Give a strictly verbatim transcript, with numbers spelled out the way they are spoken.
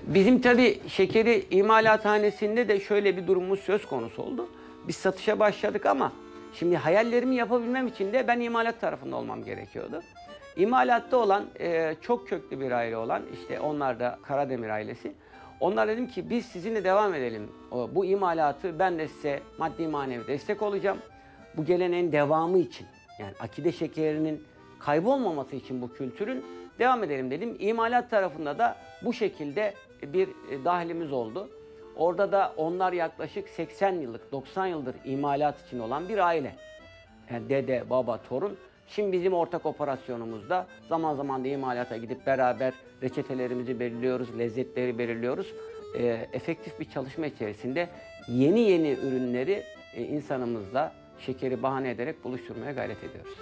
Bizim tabii şekeri imalathanesinde de şöyle bir durumumuz söz konusu oldu. Biz satışa başladık ama şimdi hayallerimi yapabilmem için de ben imalat tarafında olmam gerekiyordu. İmalatta olan e, çok köklü bir aile olan, işte onlar da Karademir ailesi. Onlar dedim ki biz sizinle devam edelim. O, bu imalatı ben de size maddi manevi destek olacağım. Bu geleneğin devamı için, yani akide şekerinin kaybolmaması için bu kültürün devam edelim dedim. İmalat tarafında da bu şekilde bir dahilimiz oldu. Orada da onlar yaklaşık seksen yıllık, doksan yıldır imalat için olan bir aile. Yani dede, baba, torun. Şimdi bizim ortak operasyonumuzda zaman zaman da imalata gidip beraber reçetelerimizi belirliyoruz, lezzetleri belirliyoruz. E, efektif bir çalışma içerisinde yeni yeni ürünleri e, insanımızla şekeri bahane ederek buluşturmaya gayret ediyoruz.